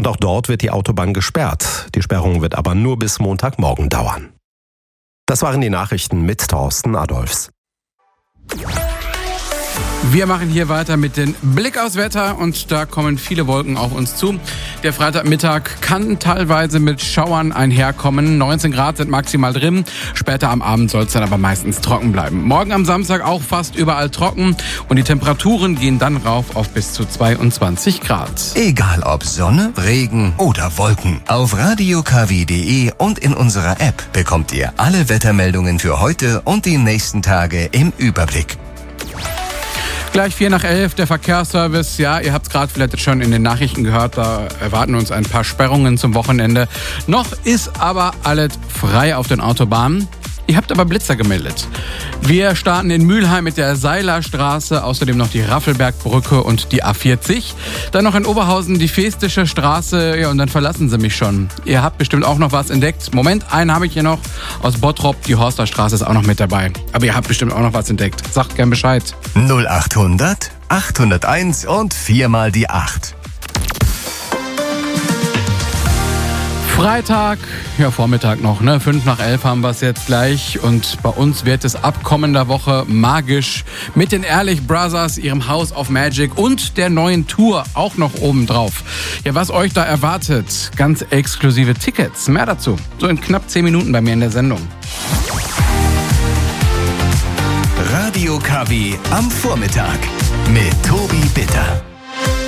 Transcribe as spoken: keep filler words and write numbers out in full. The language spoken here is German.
Und auch dort wird die Autobahn gesperrt. Die Sperrung wird aber nur bis Montagmorgen dauern. Das waren die Nachrichten mit Thorsten Adolfs. Wir machen hier weiter mit dem Blick aufs Wetter und da kommen viele Wolken auf uns zu. Der Freitagmittag kann teilweise mit Schauern einherkommen. neunzehn Grad sind maximal drin. Später am Abend soll es dann aber meistens trocken bleiben. Morgen am Samstag auch fast überall trocken und die Temperaturen gehen dann rauf auf bis zu zweiundzwanzig Grad. Egal ob Sonne, Regen oder Wolken. Auf radio k w punkt d e und in unserer App bekommt ihr alle Wettermeldungen für heute und die nächsten Tage im Überblick. Gleich vier nach elf, der Verkehrsservice. Ja, ihr habt es gerade vielleicht schon in den Nachrichten gehört, da erwarten uns ein paar Sperrungen zum Wochenende. Noch ist aber alles frei auf den Autobahnen. Ihr habt aber Blitzer gemeldet. Wir starten in Mülheim mit der Seilerstraße, außerdem noch die Raffelbergbrücke und die A vierzig. Dann noch in Oberhausen die Feestische Straße, ja, und dann verlassen sie mich schon. Ihr habt bestimmt auch noch was entdeckt. Moment, einen habe ich hier noch aus Bottrop, die Horsterstraße ist auch noch mit dabei. Aber ihr habt bestimmt auch noch was entdeckt. Sagt gern Bescheid. null achthundert, achthunderteins und viermal die acht. Freitag, ja Vormittag noch, ne? fünf nach elf haben wir es jetzt gleich und bei uns wird es ab kommender Woche magisch mit den Ehrlich Brothers, ihrem House of Magic und der neuen Tour auch noch oben drauf. Ja, was euch da erwartet, ganz exklusive Tickets, mehr dazu, so in knapp zehn Minuten bei mir in der Sendung. Radio K W am Vormittag mit Tobi Bitter.